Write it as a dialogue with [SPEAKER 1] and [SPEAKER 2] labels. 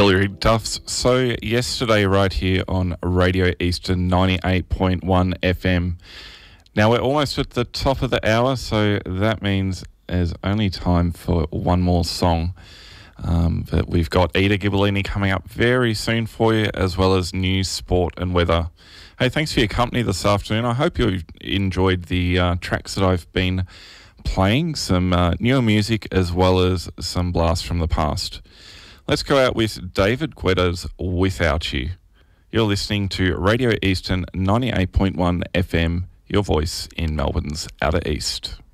[SPEAKER 1] Hilary Duff's So Yesterday right here on Radio Eastern 98.1 FM. Now we're almost at the top of the hour, so that means there's only time for one more song. But we've got Ida Ghibellini coming up very soon for you, as well as news, sport and weather. Hey, thanks for your company this afternoon. I hope you enjoyed the tracks that I've been playing, some newer music as well as some blasts from the past. Let's go out with David Guetta's Without You. You're listening to Radio Eastern 98.1 FM, your voice in Melbourne's Outer East.